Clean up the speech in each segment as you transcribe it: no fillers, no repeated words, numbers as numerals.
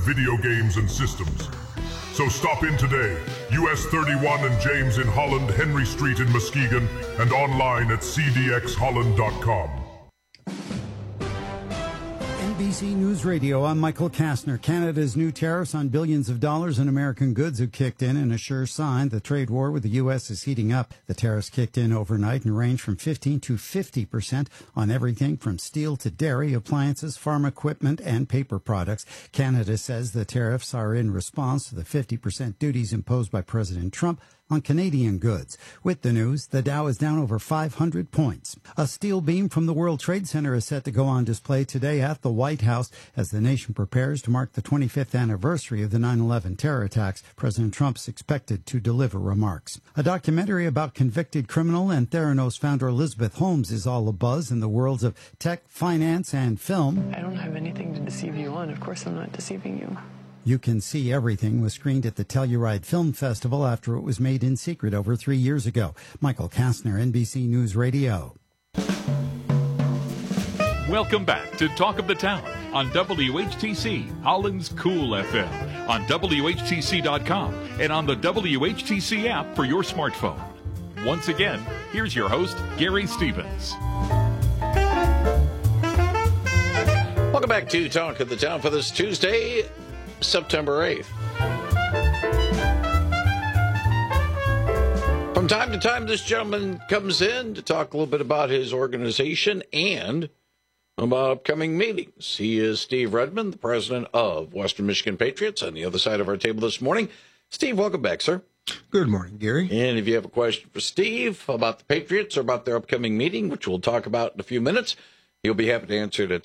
video games and systems. So stop in today, US 31 and James in Holland, Henry Street in Muskegon, and online at cdxholland.com. NBC News Radio, I'm Michael Kastner. Canada's new tariffs on billions of dollars in American goods have kicked in a sure sign the trade war with the U.S. is heating up. The tariffs kicked in overnight and range from 15 to 50% on everything from steel to dairy, appliances, farm equipment, and paper products. Canada says the tariffs are in response to the 50% duties imposed by President Trump on Canadian goods. With the news, the Dow is down over 500 points. A steel beam from the World Trade Center is set to go on display today at the White House as the nation prepares to mark the 25th anniversary of the 9/11 terror attacks. President Trump's expected to deliver remarks. A documentary about convicted criminal and Theranos founder Elizabeth Holmes is all abuzz in the worlds of tech, finance, and film. I don't have anything to deceive you on. Of course I'm not deceiving you. You Can See Everything was screened at the Telluride Film Festival after it was made in secret over 3 years ago. Michael Kastner, NBC News Radio. Welcome back to Talk of the Town on WHTC, Holland's Cool FM, on WHTC.com, and on the WHTC app for your smartphone. Once again, here's your host, Gary Stevens. Welcome back to Talk of the Town for this Tuesday, September 8th. From time to time, this gentleman comes in to talk a little bit about his organization and about upcoming meetings. He is Steve Redmond, the president of Western Michigan Patriots, on the other side of our table this morning. Steve, welcome back, sir. Good morning, Gary. And if you have a question for Steve about the Patriots or about their upcoming meeting, which we'll talk about in a few minutes, he'll be happy to answer it at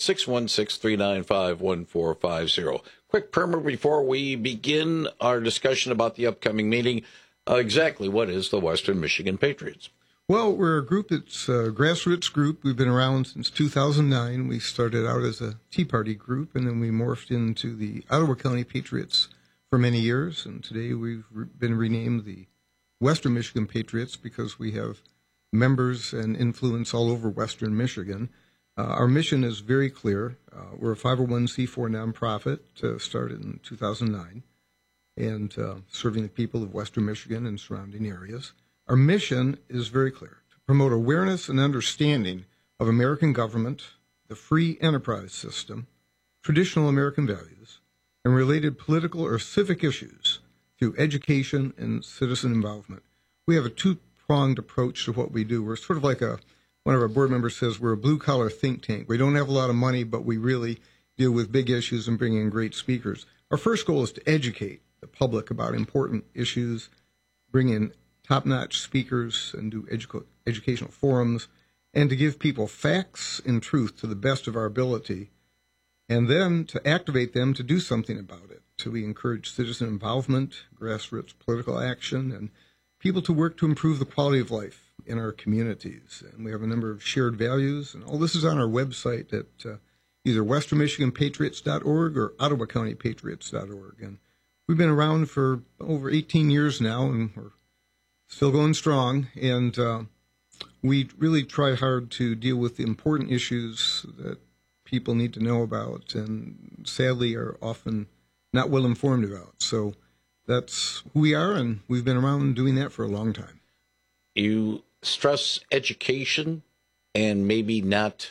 616-395-1450. Quick primer before we begin our discussion about the upcoming meeting. Exactly what is the Western Michigan Patriots? Well, we're a group, it's a grassroots group. We've been around since 2009. We started out as a Tea Party group, and then we morphed into the Ottawa County Patriots for many years. And today we've been renamed the Western Michigan Patriots because we have members and influence all over Western Michigan. Our mission is very clear. We're a 501c4 nonprofit started in 2009 and serving the people of Western Michigan and surrounding areas. Our mission is very clear: to promote awareness and understanding of American government, the free enterprise system, traditional American values, and related political or civic issues through education and citizen involvement. We have a two-pronged approach to what we do. We're sort of like one of our board members says, we're a blue-collar think tank. We don't have a lot of money, but we really deal with big issues and bring in great speakers. Our first goal is to educate the public about important issues, bring in top-notch speakers and do educational forums, and to give people facts and truth to the best of our ability, and then to activate them to do something about it. So we encourage citizen involvement, grassroots political action, and people to work to improve the quality of life in our communities. And we have a number of shared values, and all this is on our website at either westernmichiganpatriots.org or ottawacountypatriots.org. And we've been around for over 18 years now, and we're still going strong. And we really try hard to deal with the important issues that people need to know about and sadly are often not well informed about. So that's who we are, and we've been around doing that for a long time. You stress education and maybe not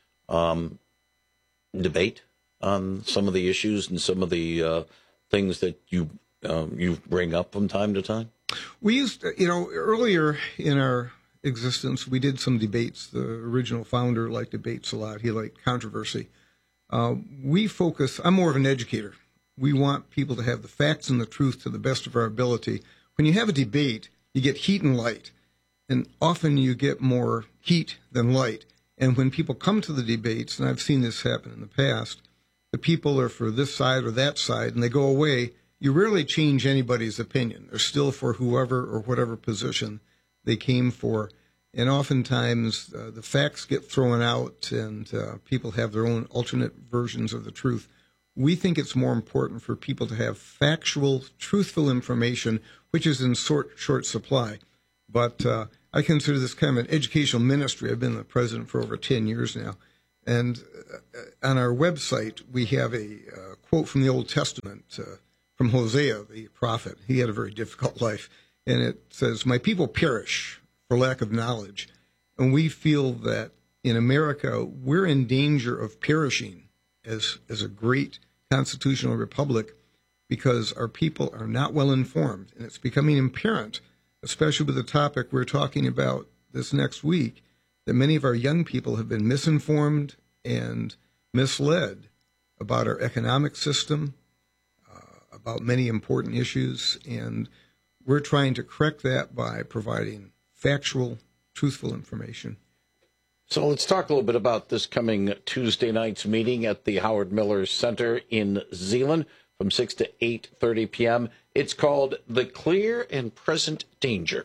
debate on some of the issues and some of the things that you bring up from time to time? We used to, earlier in our existence, we did some debates. The original founder liked debates a lot. He liked controversy. We focus, I'm more of an educator. We want people to have the facts and the truth to the best of our ability. When you have a debate, you get heat and light. And often you get more heat than light. And when people come to the debates, and I've seen this happen in the past, the people are for this side or that side, and they go away. You rarely change anybody's opinion. They're still for whoever or whatever position they came for. And oftentimes the facts get thrown out, and people have their own alternate versions of the truth. We think it's more important for people to have factual, truthful information, which is in short supply. But I consider this kind of an educational ministry. I've been the president for over 10 years now. And on our website, we have a quote from the Old Testament from Hosea, the prophet. He had a very difficult life. And it says, "My people perish for lack of knowledge." And we feel that in America, we're in danger of perishing as a great constitutional republic because our people are not well informed. And it's becoming apparent, especially with the topic we're talking about this next week, that many of our young people have been misinformed and misled about our economic system, about many important issues. And we're trying to correct that by providing factual, truthful information. So let's talk a little bit about this coming Tuesday night's meeting at the Howard Miller Center in Zeeland from 6 to 8:30 p.m. It's called The Clear and Present Danger.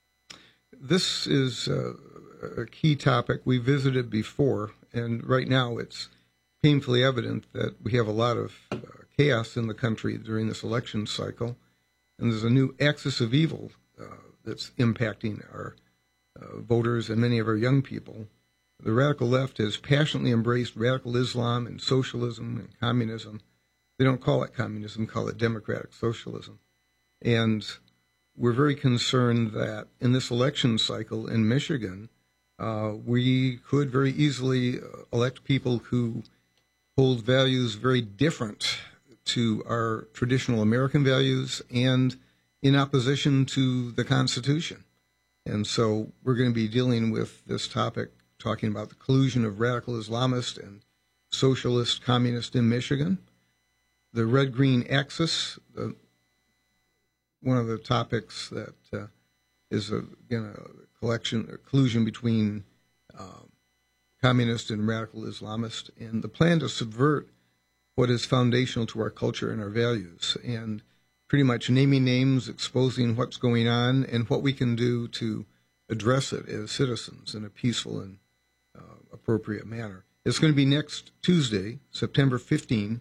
This is a key topic. We visited before, and right now it's painfully evident that we have a lot of chaos in the country during this election cycle, and there's a new axis of evil that's impacting our voters and many of our young people. The radical left has passionately embraced radical Islam and socialism and communism. They don't call it communism, call it democratic socialism. And we're very concerned that in this election cycle in Michigan, we could very easily elect people who hold values very different to our traditional American values and in opposition to the Constitution. And so we're going to be dealing with this topic, talking about the collusion of radical Islamist and socialist communist in Michigan. The red-green axis, one of the topics that is, again, a collusion between communist and radical Islamist, and the plan to subvert what is foundational to our culture and our values, and pretty much naming names, exposing what's going on, and what we can do to address it as citizens in a peaceful and appropriate manner. It's going to be next Tuesday, September 15,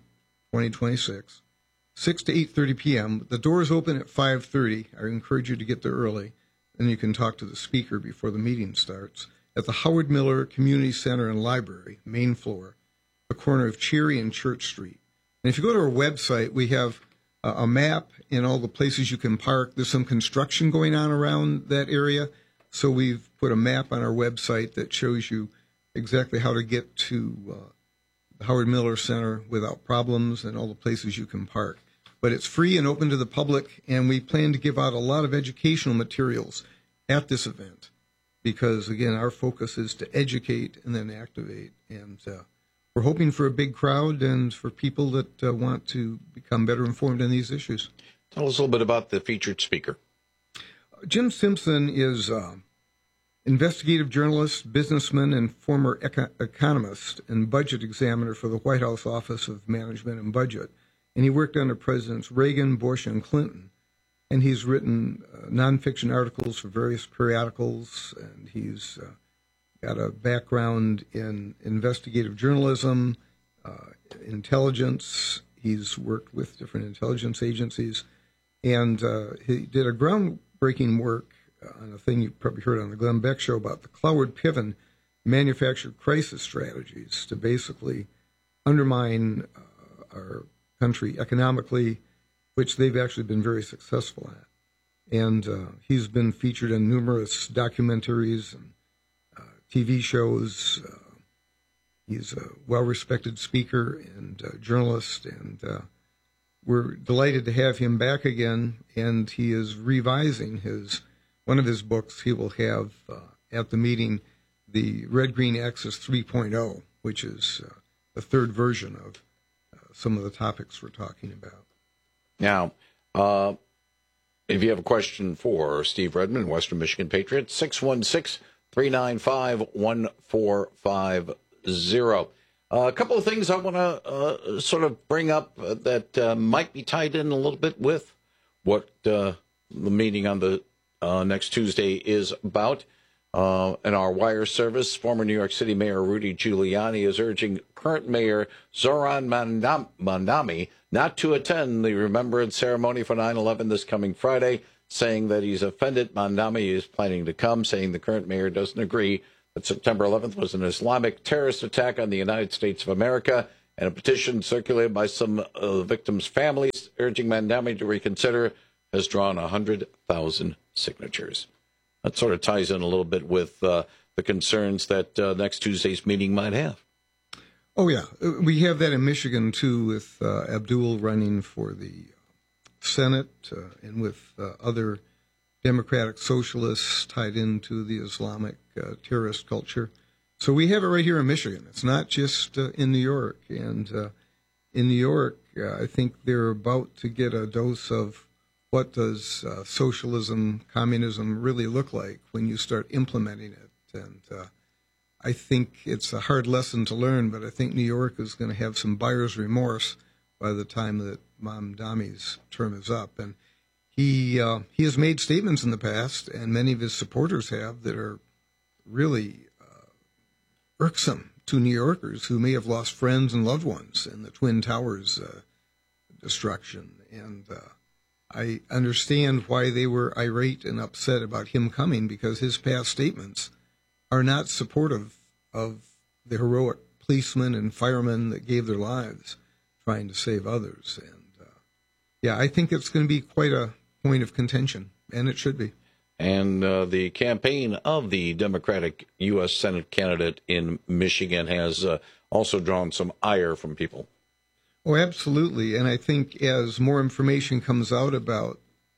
2026, 6 to 8:30 p.m. The doors open at 5:30. I encourage you to get there early, and you can talk to the speaker before the meeting starts at the Howard Miller Community Center and Library, main floor, the corner of Cherry and Church Street. And if you go to our website, we have a map and all the places you can park. There's some construction going on around that area, so we've put a map on our website that shows you exactly how to get to the Howard Miller Center without problems and all the places you can park. But it's free and open to the public, and we plan to give out a lot of educational materials at this event because, again, our focus is to educate and then activate. And we're hoping for a big crowd and for people that want to become better informed on these issues. Tell us a little bit about the featured speaker. Jim Simpson is investigative journalist, businessman, and former economist and budget examiner for the White House Office of Management and Budget. And he worked under Presidents Reagan, Bush, and Clinton. And he's written nonfiction articles for various periodicals, and he's got a background in investigative journalism, intelligence. He's worked with different intelligence agencies, and he did a groundbreaking work on a thing you probably heard on the Glenn Beck show about the Cloward Piven manufactured crisis strategies to basically undermine our country economically, which they've actually been very successful at. And he's been featured in numerous documentaries and TV shows. He's a well-respected speaker and journalist, and we're delighted to have him back again. And he is revising one of his books. He will have at the meeting the Red Green Axis 3.0, which is the third version of some of the topics we're talking about. Now, if you have a question for Steve Redmond, Western Michigan Patriots, 616-395-1450. A couple of things I want to sort of bring up that might be tied in a little bit with what the meeting on the next Tuesday is about. In our wire service, former New York City Mayor Rudy Giuliani is urging current Mayor Zoran Mandami not to attend the remembrance ceremony for 9/11 this coming Friday, saying that he's offended. Mandami is planning to come, saying the current mayor doesn't agree that September 11th was an Islamic terrorist attack on the United States of America, and a petition circulated by some victims' families urging Mamdani to reconsider has drawn 100,000 signatures. That sort of ties in a little bit with the concerns that next Tuesday's meeting might have. Oh, yeah. We have that in Michigan, too, with Abdul running for the Senate and with other democratic socialists tied into the Islamic terrorist culture. So we have it right here in Michigan. It's not just in New York. And in New York, I think they're about to get a dose of what does socialism, communism really look like when you start implementing it. And I think it's a hard lesson to learn, but I think New York is going to have some buyer's remorse by the time that Mamdani's term is up. And he has made statements in the past, and many of his supporters have, that are really irksome to New Yorkers who may have lost friends and loved ones in the Twin Towers destruction. And I understand why they were irate and upset about him coming, because his past statements are not supportive of the heroic policemen and firemen that gave their lives trying to save others. And yeah, I think it's going to be quite a point of contention, and it should be. And the campaign of the Democratic U.S. Senate candidate in Michigan has also drawn some ire from people. Oh, absolutely. And I think as more information comes out about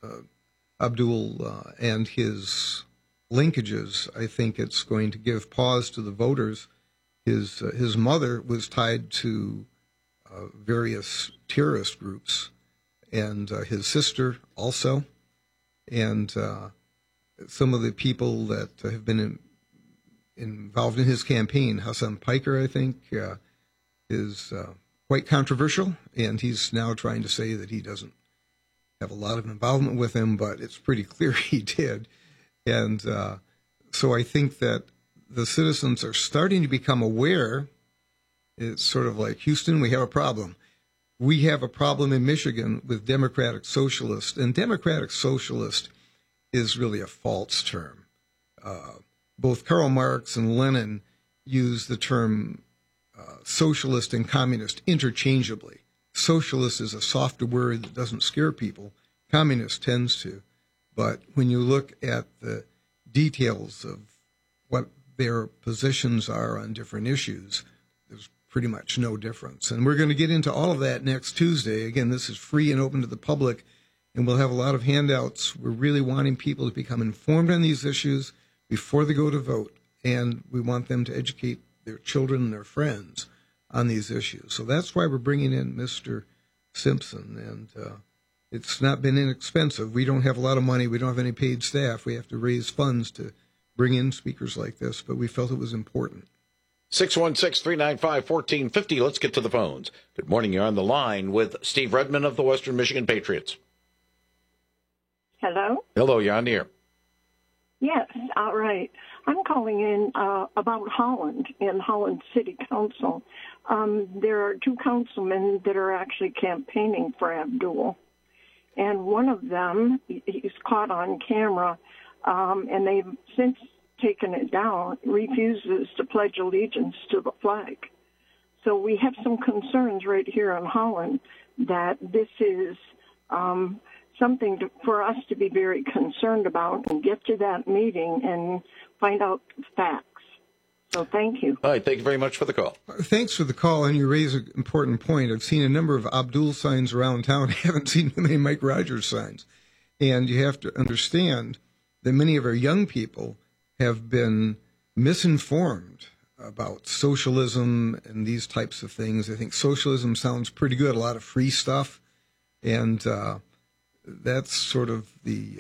Abdul and his linkages, I think it's going to give pause to the voters. His mother was tied to various terrorist groups, and his sister also. And some of the people that have been involved in his campaign, Hassan Piker, I think, is quite controversial, and he's now trying to say that he doesn't have a lot of involvement with him, but it's pretty clear he did. And so I think that the citizens are starting to become aware. It's sort of like, Houston, we have a problem. We have a problem in Michigan with democratic socialist, and democratic socialist is really a false term. Both Karl Marx and Lenin used the term socialist and communist interchangeably. Socialist is a softer word that doesn't scare people. Communist tends to. But when you look at the details of what their positions are on different issues, there's pretty much no difference. And we're going to get into all of that next Tuesday. Again, this is free and open to the public, and we'll have a lot of handouts. We're really wanting people to become informed on these issues before they go to vote, and we want them to educate their children and their friends on these issues. So that's why we're bringing in Mr. Simpson, and it's not been inexpensive. We don't have a lot of money. We don't have any paid staff. We have to raise funds to bring in speakers like this, but we felt it was important. 616-395-1450. Let's get to the phones. Good morning. You're on the line with Steve Redmond of the Western Michigan Patriots. Hello? Hello, you're on the air. Yes, all right. I'm calling in about Holland and Holland City Council. There are two councilmen that are actually campaigning for Abdul. And one of them, he's caught on camera, and they've since taken it down, refuses to pledge allegiance to the flag. So we have some concerns right here in Holland that this is something for us to be very concerned about and get to that meeting and find out facts. So thank you. All right, thank you very much for the call. Thanks for the call, and you raise an important point. I've seen a number of Abdul signs around town. I haven't seen many Mike Rogers signs. And you have to understand that many of our young people have been misinformed about socialism and these types of things. I think socialism sounds pretty good, a lot of free stuff, and that's sort of the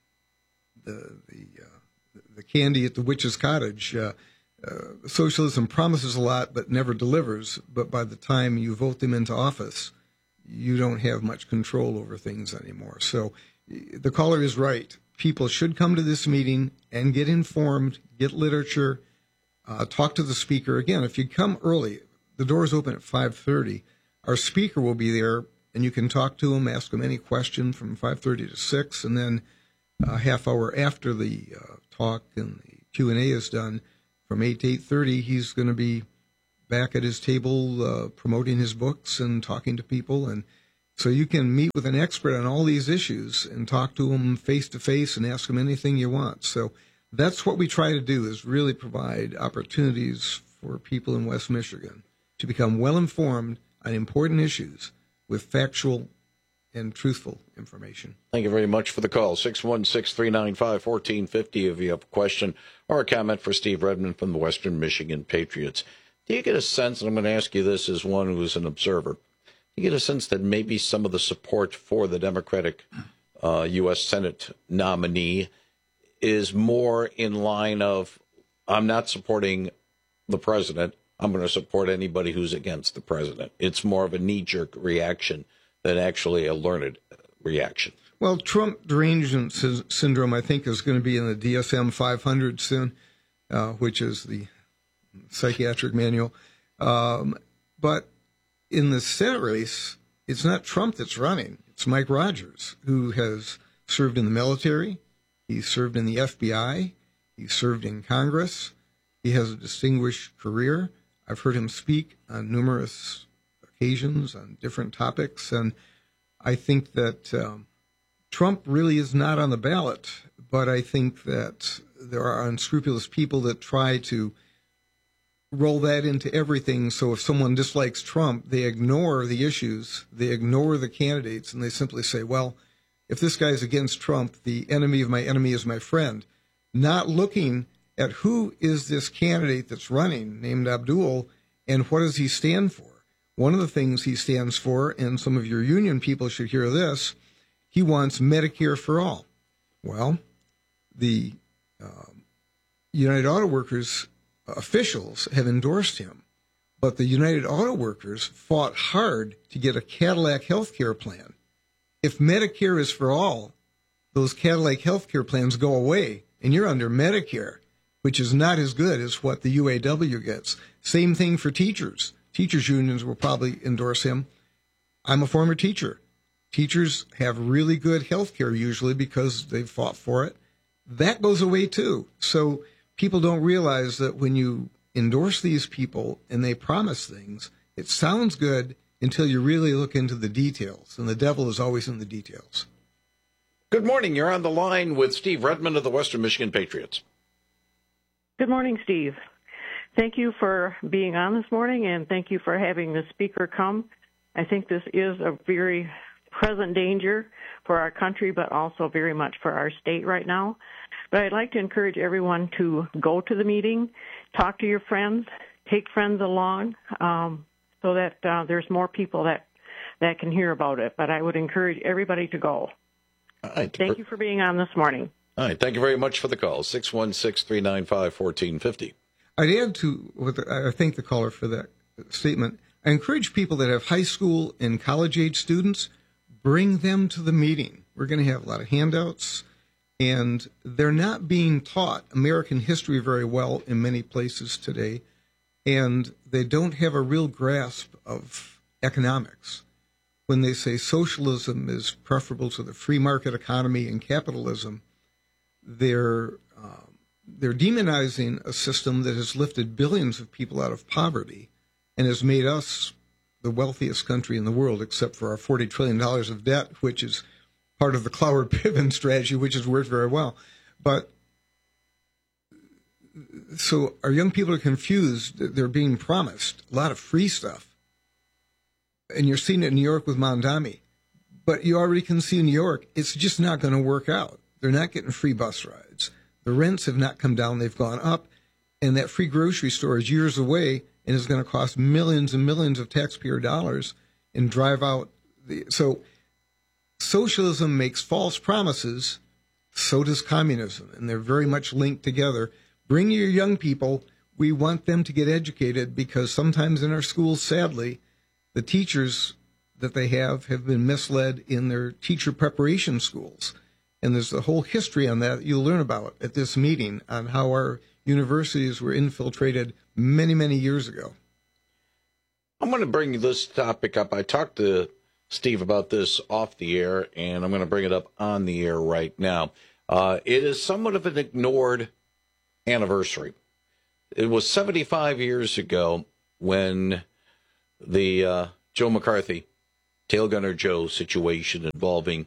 candy at the witch's cottage. Socialism promises a lot but never delivers, but by the time you vote them into office, you don't have much control over things anymore. So the caller is right. People should come to this meeting and get informed, get literature, talk to the speaker. Again, if you come early, the doors open at 5:30. Our speaker will be there, and you can talk to him, ask him any question from 5:30 to 6, and then a half hour after the talk and the Q&A is done, from 8 to 8:30, he's going to be back at his table promoting his books and talking to people. And so you can meet with an expert on all these issues and talk to him face-to-face and ask him anything you want. So that's what we try to do, is really provide opportunities for people in West Michigan to become well-informed on important issues with factual and truthful information. Thank you very much for the call. 616-395-1450 if you have a question or a comment for Steve Redmond from the Western Michigan Patriots. Do you get a sense, and I'm going to ask you this as one who's an observer, do you get a sense that maybe some of the support for the Democratic U.S. Senate nominee is more in line of, I'm not supporting the president, I'm going to support anybody who's against the president? It's more of a knee-jerk reaction than actually a learned reaction. Well, Trump derangement syndrome, I think, is going to be in the DSM-500 soon, which is the psychiatric manual. But in the Senate race, it's not Trump that's running. It's Mike Rogers, who has served in the military. He served in the FBI. He served in Congress. He has a distinguished career. I've heard him speak on numerous occasions on different topics, and I think that Trump really is not on the ballot, but I think that there are unscrupulous people that try to roll that into everything. So if someone dislikes Trump, they ignore the issues, they ignore the candidates, and they simply say, well, if this guy's against Trump, the enemy of my enemy is my friend, not looking at who is this candidate that's running, named Abdul, and what does he stand for. One of the things he stands for, and some of your union people should hear this, he wants Medicare for all. Well, the United Auto Workers officials have endorsed him, but the United Auto Workers fought hard to get a Cadillac health care plan. If Medicare is for all, those Cadillac health care plans go away, and you're under Medicare, which is not as good as what the UAW gets. Same thing for teachers. Teachers' unions will probably endorse him. I'm a former teacher. Teachers have really good health care usually because they've fought for it. That goes away too. So people don't realize that when you endorse these people and they promise things, it sounds good until you really look into the details, and the devil is always in the details. Good morning. You're on the line with Steve Redmond of the Western Michigan Patriots. Good morning, Steve. Thank you for being on this morning, and thank you for having the speaker come. I think this is a very present danger for our country, but also very much for our state right now. But I'd like to encourage everyone to go to the meeting, talk to your friends, take friends along, so that there's more people that can hear about it. But I would encourage everybody to go. All right. Thank you for being on this morning. All right. Thank you very much for the call. 616-395-1450. I'd add to what I thank the caller for that statement. I encourage people that have high school and college-age students, bring them to the meeting. We're going to have a lot of handouts, and they're not being taught American history very well in many places today, and they don't have a real grasp of economics. When they say socialism is preferable to the free market economy and capitalism, they're demonizing a system that has lifted billions of people out of poverty and has made us the wealthiest country in the world, except for our $40 trillion of debt, which is part of the Cloward-Piven strategy, which has worked very well. But so our young people are confused. They're being promised a lot of free stuff. And you're seeing it in New York with Mondami. But you already can see in New York, it's just not going to work out. They're not getting free bus rides. The rents have not come down, they've gone up. And that free grocery store is years away and is going to cost millions and millions of taxpayer dollars and drive out. So socialism makes false promises, so does communism, and they're very much linked together. Bring your young people. We want them to get educated because sometimes in our schools, sadly, the teachers that they have been misled in their teacher preparation schools. And there's a whole history on that you'll learn about at this meeting on how our universities were infiltrated many, many years ago. I'm going to bring this topic up. I talked to Steve about this off the air, and I'm going to bring it up on the air right now. It is somewhat of an ignored anniversary. It was 75 years ago when the Joe McCarthy, Tail Gunner Joe situation involving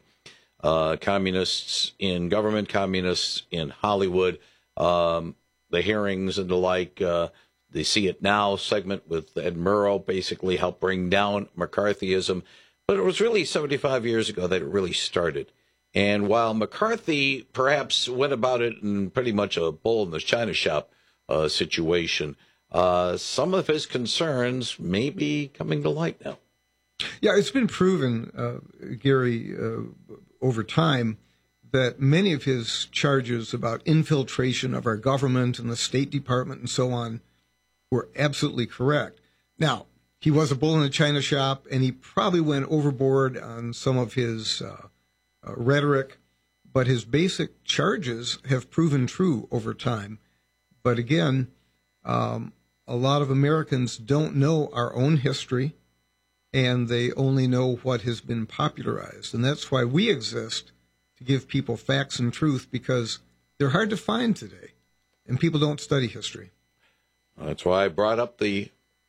communists in government, communists in Hollywood, the hearings and the like, the See It Now segment with Ed Murrow basically helped bring down McCarthyism. But it was really 75 years ago that it really started. And while McCarthy perhaps went about it in pretty much a bull in the china shop situation, some of his concerns may be coming to light now. Yeah, it's been proven, Gary, over time that many of his charges about infiltration of our government and the State Department and so on were absolutely correct. Now, he was a bull in the china shop, and he probably went overboard on some of his rhetoric, but his basic charges have proven true over time. But again, a lot of Americans don't know our own history, and they only know what has been popularized. And that's why we exist, to give people facts and truth, because they're hard to find today, and people don't study history. That's why I brought up the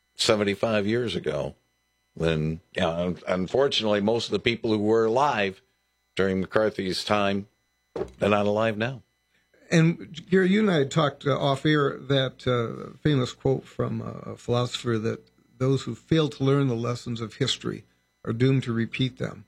75 years ago when, unfortunately, most of the people who were alive during McCarthy's time, they're not alive now. And, Gary, you and I had talked off air that famous quote from a philosopher that those who fail to learn the lessons of history are doomed to repeat them.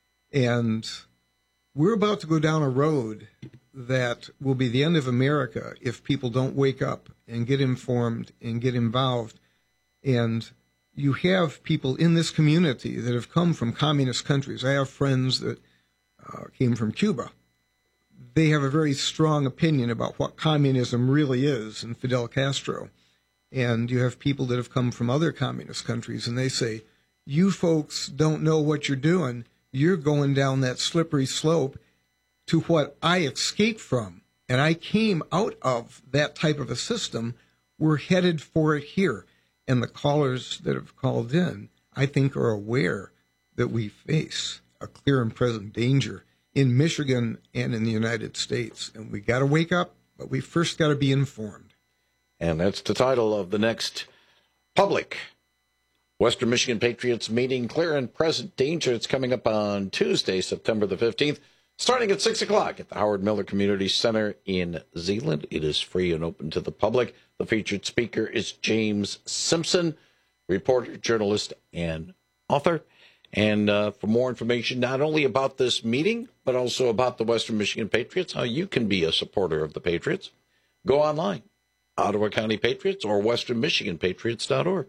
And we're about to go down a road that will be the end of America if people don't wake up and get informed and get involved. And you have people in this community that have come from communist countries. I have friends that came from Cuba. They have a very strong opinion about what communism really is and Fidel Castro. And you have people that have come from other communist countries, and they say, you folks don't know what you're doing. You're going down that slippery slope to what I escaped from. And I came out of that type of a system. We're headed for it here. And the callers that have called in, I think, are aware that we face a clear and present danger in Michigan and in the United States. And we got to wake up, but we first got to be informed. And that's the title of the next public Western Michigan Patriots meeting, Clear and Present Danger. It's coming up on Tuesday, September the 15th, starting at 6 o'clock at the Howard Miller Community Center in Zeeland. It is free and open to the public. The featured speaker is James Simpson, reporter, journalist, and author. And for more information, not only about this meeting, but also about the Western Michigan Patriots, how you can be a supporter of the Patriots, go online, Ottawa County Patriots or westernmichiganpatriots.org.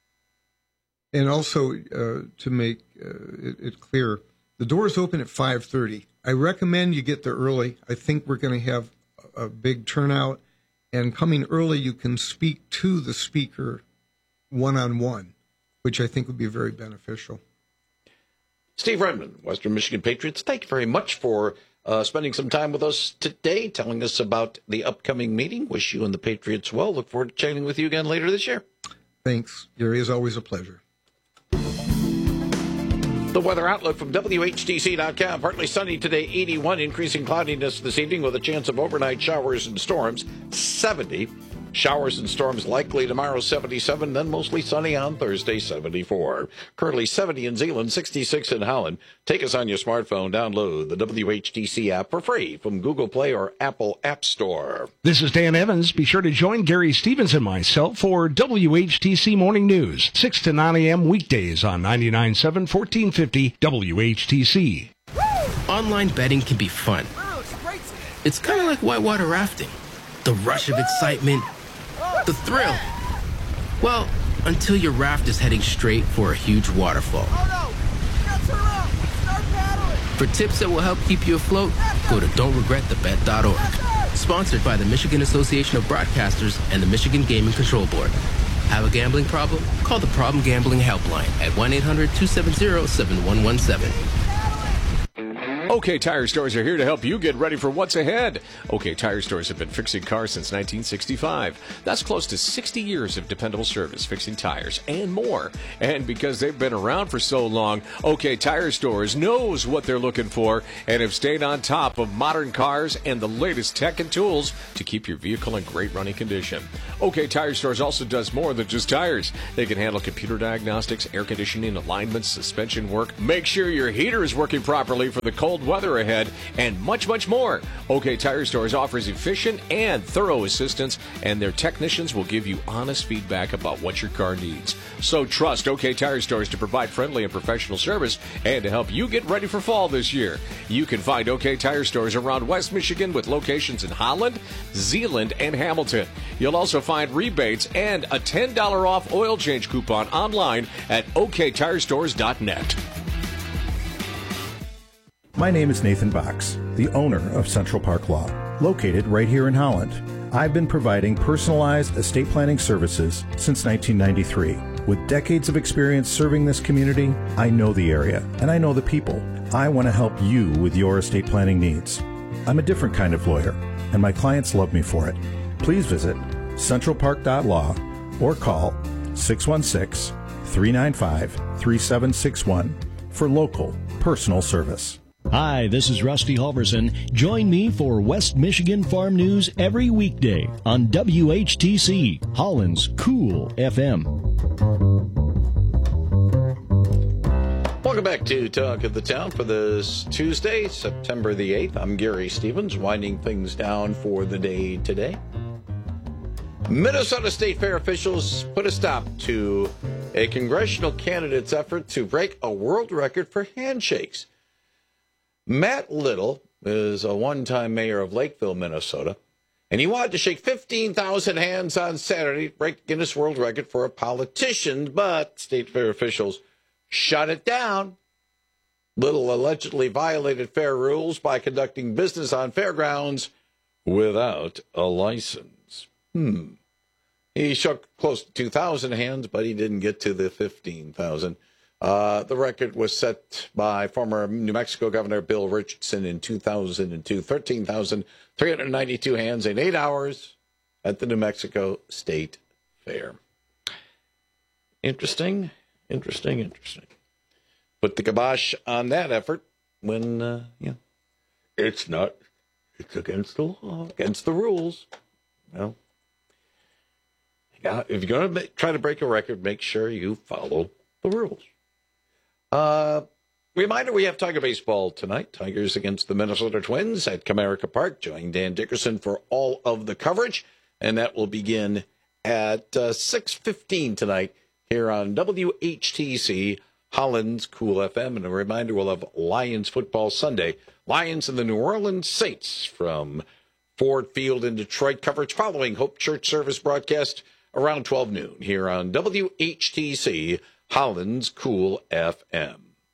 And also, to make it clear, the doors open at 5:30. I recommend you get there early. I think we're going to have a big turnout. And coming early, you can speak to the speaker one-on-one, which I think would be very beneficial. Steve Redmond, Western Michigan Patriots, thank you very much for spending some time with us today, telling us about the upcoming meeting. Wish you and the Patriots well. Look forward to chatting with you again later this year. Thanks, Gary. It's always a pleasure. The weather outlook from WHTC.com. Partly sunny today, 81. Increasing cloudiness this evening with a chance of overnight showers and storms, 70. Showers and storms likely tomorrow, 77. Then mostly sunny on Thursday, 74. Currently 70 in Zeeland, 66 in Holland. Take us on your smartphone. Download the WHTC app for free from Google Play or Apple App Store. This is Dan Evans. Be sure to join Gary Stevens and myself for WHTC Morning News, 6 to 9 a.m. weekdays on 99.7, 1450 WHTC. Online betting can be fun. It's kind of like whitewater rafting. The rush of excitement, the thrill. Well, until your raft is heading straight for a huge waterfall. For tips that will help keep you afloat, go to don'tregretthebet.org. Sponsored by the Michigan Association of Broadcasters and the Michigan Gaming Control Board. Have a gambling problem? Call the Problem Gambling Helpline at 1-800-270-7117. OK Tire Stores are here to help you get ready for what's ahead. OK Tire Stores have been fixing cars since 1965. That's close to 60 years of dependable service, fixing tires and more. And because they've been around for so long, OK Tire Stores knows what they're looking for and have stayed on top of modern cars and the latest tech and tools to keep your vehicle in great running condition. OK Tire Stores also does more than just tires. They can handle computer diagnostics, air conditioning, alignments, suspension work, make sure your heater is working properly for the cold weather ahead, and much, much more. OK Tire Stores offers efficient and thorough assistance, and their technicians will give you honest feedback about what your car needs. So trust OK Tire Stores to provide friendly and professional service and to help you get ready for fall this year. You can find OK Tire Stores around West Michigan with locations in Holland, Zeeland, and Hamilton. You'll also find rebates and a $10 off oil change coupon online at oktirestores.net. My name is Nathan Box, the owner of Central Park Law, located right here in Holland. I've been providing personalized estate planning services since 1993. With decades of experience serving this community, I know the area and I know the people. I want to help you with your estate planning needs. I'm a different kind of lawyer, and my clients love me for it. Please visit centralpark.law or call 616-395-3761 for local personal service. Hi, this is Rusty Halverson. Join me for West Michigan Farm News every weekday on WHTC, Holland's Cool FM. Welcome back to Talk of the Town for this Tuesday, September the 8th. I'm Gary Stevens, winding things down for the day today. Minnesota State Fair officials put a stop to a congressional candidate's effort to break a world record for handshakes. Matt Little is a one-time mayor of Lakeville, Minnesota, and he wanted to shake 15,000 hands on Saturday to break Guinness World Record for a politician, but State Fair officials shut it down. Little allegedly violated fair rules by conducting business on fairgrounds without a license. He shook close to 2,000 hands, but he didn't get to the 15,000. The record was set by former New Mexico Governor Bill Richardson in 2002, 13,392 hands in 8 hours at the New Mexico State Fair. Interesting. Put the kibosh on that effort when, it's against the law, against the rules. Well, if you're going to try to break a record, make sure you follow the rules. Reminder, we have Tiger baseball tonight. Tigers against the Minnesota Twins at Comerica Park. Join Dan Dickerson for all of the coverage, and that will begin at 6:15 tonight here on WHTC, Holland's Cool FM. And a reminder, we'll have Lions football Sunday. Lions and the New Orleans Saints from Ford Field in Detroit. Coverage following Hope Church service broadcast around 12 noon here on WHTC, Holland's Cool FM.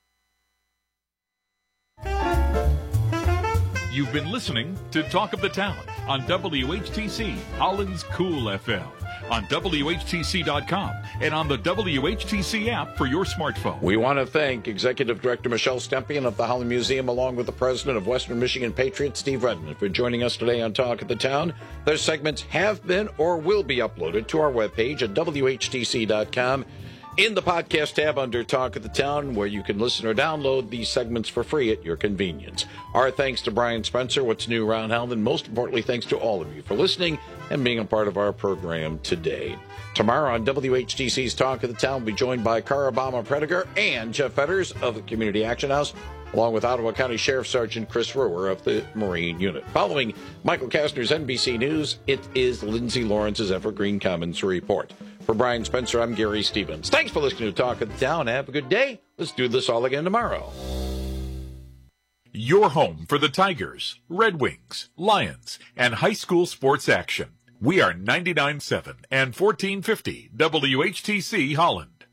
You've been listening to Talk of the Town on WHTC, Holland's Cool FM, on WHTC.com, and on the WHTC app for your smartphone. We want to thank Executive Director Michelle Stempien of the Holland Museum, along with the President of Western Michigan Patriots, Steve Redmond, for joining us today on Talk of the Town. Their segments have been or will be uploaded to our webpage at WHTC.com. In the podcast tab under Talk of the Town, where you can listen or download these segments for free at your convenience. Our thanks to Brian Spencer, What's New Around Holland, and most importantly, thanks to all of you for listening and being a part of our program today. Tomorrow on WHTC's Talk of the Town, we'll be joined by Cara Obama-Prediger and Jeff Fetters of the Community Action House, along with Ottawa County Sheriff Sergeant Chris Rower of the Marine Unit. Following Michael Kastner's NBC News, it is Lindsay Lawrence's Evergreen Commons Report. For Brian Spencer, I'm Gary Stevens. Thanks for listening to Talk of the Town. Have a good day. Let's do this all again tomorrow. Your home for the Tigers, Red Wings, Lions, and high school sports action. We are 99.7 and 1450 WHTC Holland.